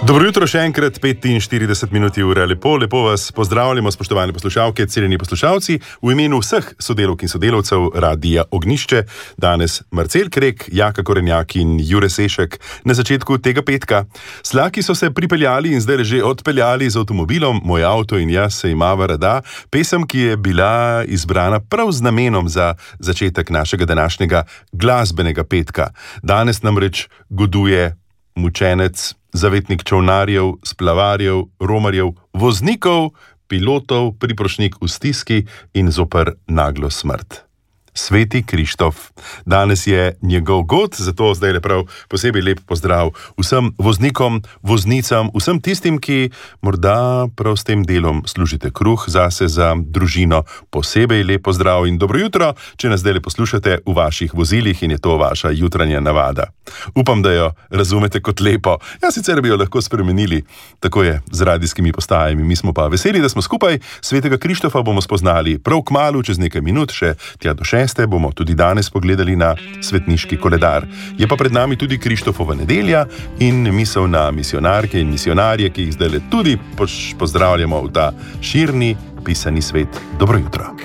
Dobro jutro, še enkrat 45 minut ure. Lepo vas pozdravljamo, spoštovane poslušalke, cenjeni poslušalci. V imenu vseh sodelavk in sodelavcev Radia Ognjišče, danes Marcel Krek, Jaka Korenjak in Jure Sešek na začetku tega petka. Slaki so se pripeljali in zdaj že odpeljali z avtomobilom Moj avto in jaz se imava rada. Pesem, ki je bila izbrana prav z namenom za začetek našega današnjega glasbenega petka. Danes namreč goduje mučenec, zavetnik čolnarjev, splavarjev, romarjev, voznikov, pilotov, priprošnik v stiski in zoper naglo smrt. Sveti Krištof. Danes je njegov god, zato zdaj prav posebej lep pozdrav vsem voznikom, voznicam, vsem tistim, ki morda prav s tem delom služite kruh zase, za družino. Posebej lep pozdrav in dobro jutro, če nas zdaj poslušate v vaših vozilih in je to vaša jutranja navada. Upam, da jo razumete kot lepo. Ja, sicer bi jo lahko spremenili. Tako je z radijskimi postajami. Mi smo pa veseli, da smo skupaj. Svetega Krištofa bomo spoznali prav kmalu, čez nekaj minut, še tja do 6. bomo tudi danes pogledali na svetniški koledar. Je pa pred nami tudi Krištofova nedelja in misel na misionarke in misionarje, ki jih zdaj tudi pozdravljamo v ta širni pisani svet. Dobro jutro.